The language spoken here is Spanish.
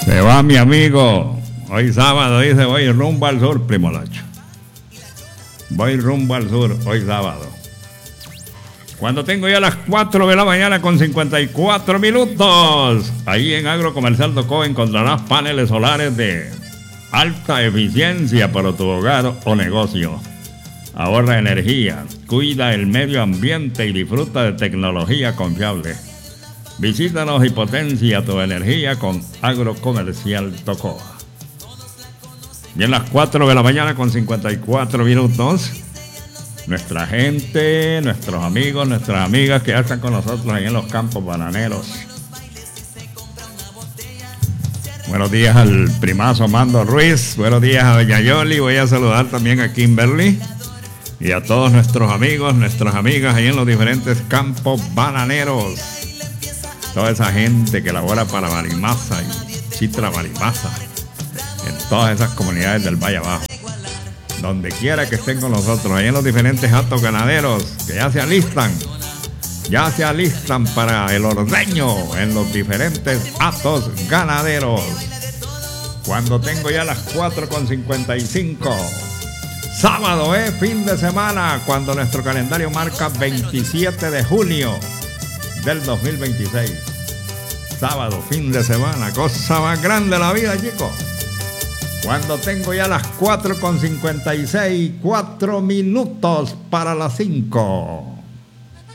Se va mi amigo. Hoy sábado dice, voy rumbo al sur, Primo Lacho. Voy rumbo al sur, hoy sábado. Cuando tengo ya las 4 de la mañana con 54 minutos. Ahí en Agrocomercial Tocó encontrarás paneles solares de alta eficiencia para tu hogar o negocio. Ahorra energía, cuida el medio ambiente y disfruta de tecnología confiable. Visítanos y potencia tu energía con Agrocomercial Tocó. Y en las 4 de la mañana con 54 minutos, nuestra gente, nuestros amigos, nuestras amigas que ya están con nosotros ahí en los campos bananeros. Buenos días al primazo Mando Ruiz, buenos días a Doña Yoli, voy a saludar también a Kimberly y a todos nuestros amigos, nuestras amigas ahí en los diferentes campos bananeros. Toda esa gente que labora para Barimasa y Chitra Barimasa, en todas esas comunidades del Valle Abajo, donde quiera que estén con nosotros, ahí en los diferentes hatos ganaderos, que ya se alistan para el ordeño en los diferentes hatos ganaderos. Cuando tengo ya las 4:55, sábado, fin de semana, cuando nuestro calendario marca 27 de junio del 2026. Sábado, fin de semana, cosa más grande de la vida, chicos. Cuando tengo ya las 4:56, 4 minutos para las 5.